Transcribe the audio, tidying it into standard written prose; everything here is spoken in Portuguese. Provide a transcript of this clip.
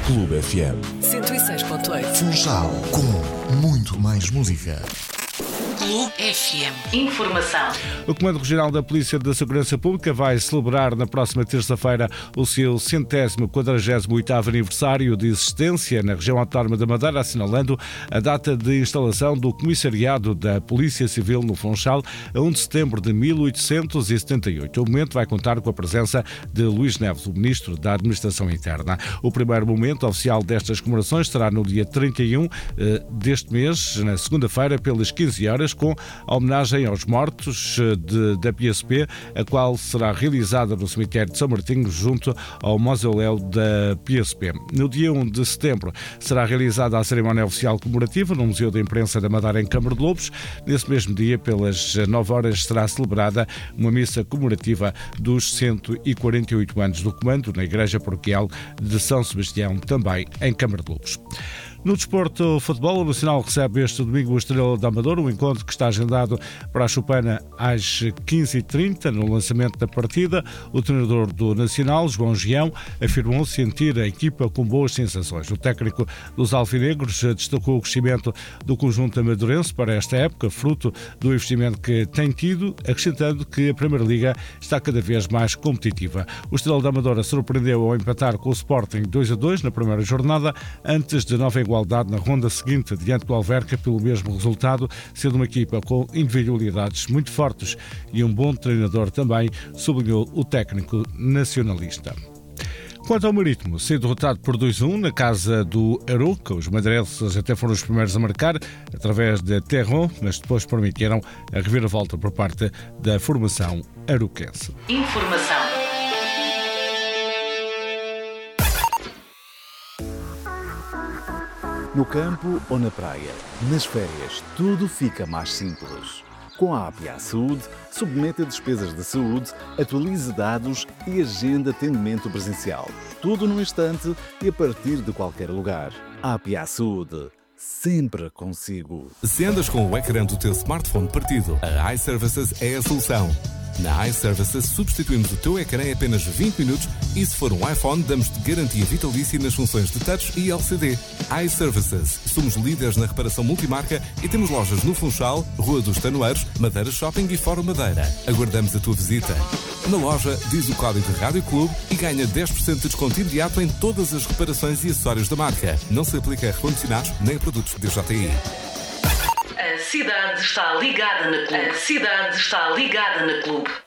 Clube FM 106.8. Funchal, com muito mais música. Clube FM. Informação. O Comando Regional da Polícia da Segurança Pública vai celebrar na próxima terça-feira o seu 148º aniversário de existência na região autónoma da Madeira, assinalando a data de instalação do Comissariado da Polícia Civil no Funchal, a 1 de setembro de 1878. O momento vai contar com a presença de Luís Neves, o Ministro da Administração Interna. O primeiro momento oficial destas comemorações será no dia 31 deste mês, na segunda-feira, pelas 15 horas, com a homenagem aos mortos da PSP, a qual será realizada no cemitério de São Martinho, junto ao mausoléu da PSP. No dia 1 de setembro será realizada a cerimónia oficial comemorativa no Museu da Imprensa da Madeira, em Câmara de Lobos. Nesse mesmo dia, pelas 9 horas, será celebrada uma missa comemorativa dos 148 anos do Comando na Igreja Paroquial de São Sebastião, também em Câmara de Lobos. No desporto futebol, o Nacional recebe este domingo o Estrela da Amadora, um encontro que está agendado para a Chupana às 15h30. No lançamento da partida, o treinador do Nacional, João Gião, afirmou sentir a equipa com boas sensações. O técnico dos alvinegros destacou o crescimento do conjunto amadourense para esta época, fruto do investimento que tem tido, acrescentando que a Primeira Liga está cada vez mais competitiva. O Estrela da Amadora surpreendeu ao empatar com o Sporting 2-2 na primeira jornada, antes de nova igualdade na ronda seguinte, diante do Alverca, pelo mesmo resultado, sendo uma equipa com individualidades muito fortes e um bom treinador também, sublinhou o técnico nacionalista. Quanto ao Marítimo, ser derrotado por 2-1 na casa do Arouca, os madeirenses até foram os primeiros a marcar através de Terron, mas depois permitiram a reviravolta por parte da formação arouquense. Informação. No campo ou na praia, nas férias, tudo fica mais simples. Com a APA Saúde, submeta despesas de saúde, atualize dados e agenda atendimento presencial. Tudo num instante e a partir de qualquer lugar. APA Saúde. Sempre consigo. Se andas com o ecrã do teu smartphone partido, a iServices é a solução. Na iServices substituímos o teu ecrã em apenas 20 minutos e, se for um iPhone, damos-te garantia vitalícia nas funções de touch e LCD. iServices. Somos líderes na reparação multimarca e temos lojas no Funchal, Rua dos Tanoeiros, Madeira Shopping e Fórum Madeira. Aguardamos a tua visita. Na loja, diz o código de Rádio Clube e ganha 10% de desconto imediato em todas as reparações e acessórios da marca. Não se aplica a recondicionados nem a produtos DJI. A cidade está ligada na Clube. A cidade está ligada na Clube.